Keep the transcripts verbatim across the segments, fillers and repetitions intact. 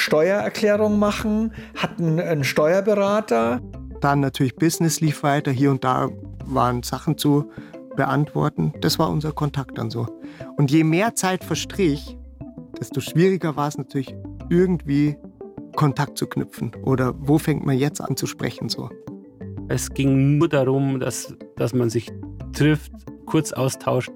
Steuererklärung machen, hatten einen Steuerberater. Dann natürlich Business lief weiter, hier und da waren Sachen zu beantworten. Das war unser Kontakt dann so. Und je mehr Zeit verstrich, desto schwieriger war es natürlich, irgendwie Kontakt zu knüpfen. Oder wo fängt man jetzt an zu sprechen so? Es ging nur darum, dass, dass man sich trifft, kurz austauscht.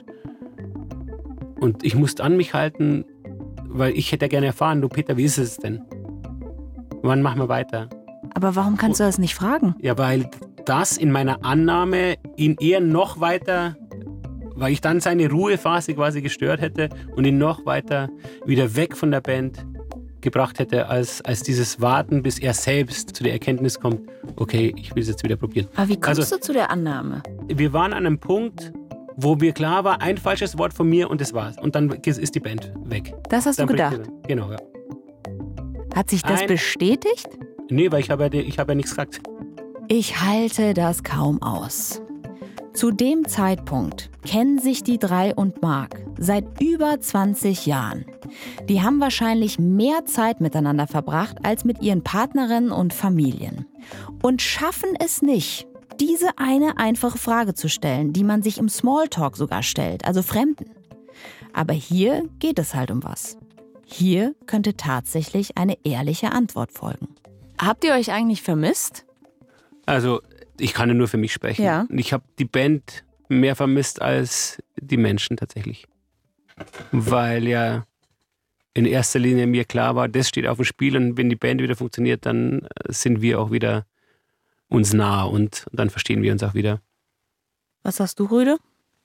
Und ich musste an mich halten, weil ich hätte gerne erfahren, du Peter, wie ist es denn? Wann machen wir weiter? Aber warum kannst du das nicht fragen? Ja, weil das in meiner Annahme ihn eher noch weiter, weil ich dann seine Ruhephase quasi gestört hätte und ihn noch weiter wieder weg von der Band gebracht hätte, als, als dieses Warten, bis er selbst zu der Erkenntnis kommt, okay, ich will es jetzt wieder probieren. Aber wie kommst also, du zu der Annahme? Wir waren an einem Punkt, wo mir klar war, ein falsches Wort von mir und das war's. Und dann ist die Band weg. Das hast dann du gedacht? Genau, ja. Hat sich das ein, bestätigt? Nee, weil ich habe ja, ich hab ja nichts gesagt. Ich halte das kaum aus. Zu dem Zeitpunkt kennen sich die drei und Marc seit über zwanzig Jahren. Die haben wahrscheinlich mehr Zeit miteinander verbracht als mit ihren Partnerinnen und Familien. Und schaffen es nicht, diese eine einfache Frage zu stellen, die man sich im Smalltalk sogar stellt, also Fremden. Aber hier geht es halt um was. Hier könnte tatsächlich eine ehrliche Antwort folgen. Habt ihr euch eigentlich vermisst? Also, ich kann ja nur für mich sprechen. Ja. Ich habe die Band mehr vermisst als die Menschen tatsächlich. Weil ja in erster Linie mir klar war, das steht auf dem Spiel und wenn die Band wieder funktioniert, dann sind wir auch wieder uns nah und dann verstehen wir uns auch wieder. Was sagst du, Rüde?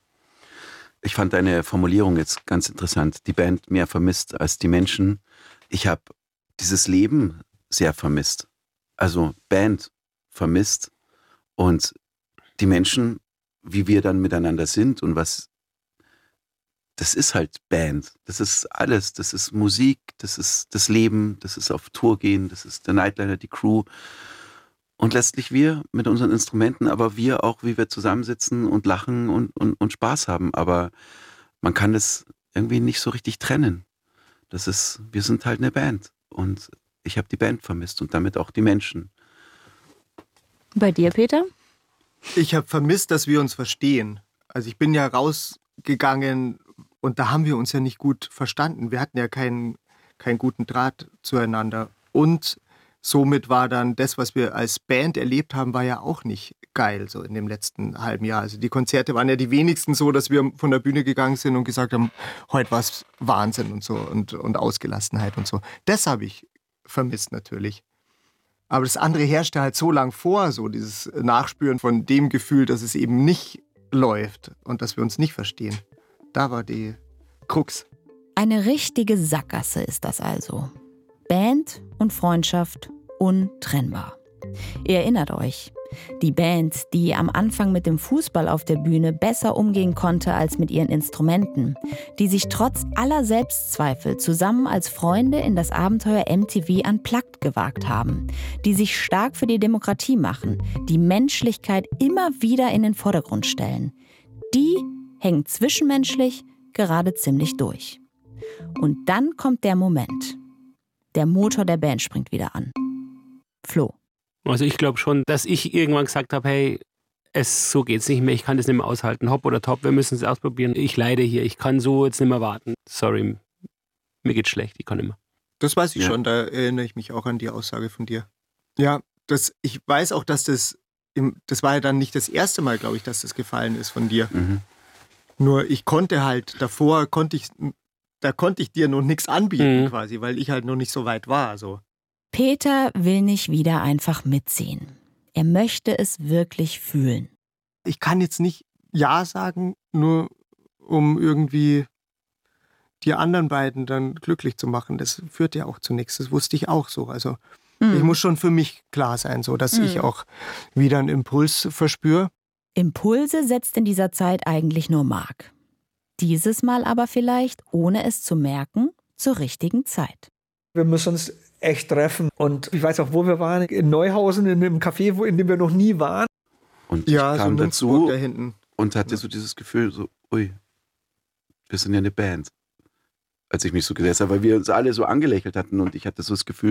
Ich fand deine Formulierung jetzt ganz interessant. Die Band mehr vermisst als die Menschen. Ich habe dieses Leben sehr vermisst. Also Band vermisst und die Menschen, wie wir dann miteinander sind und was, das ist halt Band. Das ist alles. Das ist Musik, das ist das Leben, das ist auf Tour gehen, das ist der Nightliner, die Crew. Und letztlich wir mit unseren Instrumenten, aber wir auch, wie wir zusammensitzen und lachen und, und, und Spaß haben. Aber man kann das irgendwie nicht so richtig trennen. Das ist, wir sind halt eine Band. Und ich habe die Band vermisst und damit auch die Menschen. Bei dir, Peter? Ich habe vermisst, dass wir uns verstehen. Also ich bin ja rausgegangen und da haben wir uns ja nicht gut verstanden. Wir hatten ja keinen, keinen guten Draht zueinander. Und somit war dann das, was wir als Band erlebt haben, war ja auch nicht geil so in dem letzten halben Jahr. Also die Konzerte waren ja die wenigsten so, dass wir von der Bühne gegangen sind und gesagt haben, heute war es Wahnsinn und so und, und Ausgelassenheit und so. Das habe ich vermisst natürlich. Aber das andere herrschte halt so lang vor, so dieses Nachspüren von dem Gefühl, dass es eben nicht läuft und dass wir uns nicht verstehen. Da war die Krux. Eine richtige Sackgasse ist das also. Band und Freundschaft untrennbar. Ihr erinnert euch, die Band, die am Anfang mit dem Fußball auf der Bühne besser umgehen konnte als mit ihren Instrumenten, die sich trotz aller Selbstzweifel zusammen als Freunde in das Abenteuer M T V Unplugged gewagt haben, die sich stark für die Demokratie machen, die Menschlichkeit immer wieder in den Vordergrund stellen, die hängen zwischenmenschlich gerade ziemlich durch. Und dann kommt der Moment. Der Motor der Band springt wieder an. Flo. Also ich glaube schon, dass ich irgendwann gesagt habe, hey, es, so geht's nicht mehr, ich kann das nicht mehr aushalten. Hopp oder top, wir müssen es ausprobieren. Ich leide hier, ich kann so jetzt nicht mehr warten. Sorry, mir geht's schlecht, ich kann nicht mehr. Das weiß ich Ja. schon, da erinnere ich mich auch an die Aussage von dir. Ja, das, ich weiß auch, dass das, im, das war ja dann nicht das erste Mal, glaube ich, dass das gefallen ist von dir. Mhm. Nur ich konnte halt, davor konnte ich, da konnte ich dir noch nichts anbieten Mhm. quasi, weil ich halt noch nicht so weit war. So. Peter will nicht wieder einfach mitziehen. Er möchte es wirklich fühlen. Ich kann jetzt nicht Ja sagen, nur um irgendwie die anderen beiden dann glücklich zu machen. Das führt ja auch zu nichts. Das wusste ich auch so. Also Mhm. ich muss schon für mich klar sein, so dass Mhm. ich auch wieder einen Impuls verspüre. Impulse setzt in dieser Zeit eigentlich nur Marc. Dieses Mal aber vielleicht, ohne es zu merken, zur richtigen Zeit. Wir müssen uns echt treffen. Und ich weiß auch, wo wir waren. In Neuhausen, in einem Café, wo, in dem wir noch nie waren. Und Ja, ich so kam Münzburg dazu da hinten. und hatte so dieses Gefühl, so, ui, wir sind ja eine Band. Als ich mich so gesetzt habe, weil wir uns alle so angelächelt hatten und ich hatte so das Gefühl,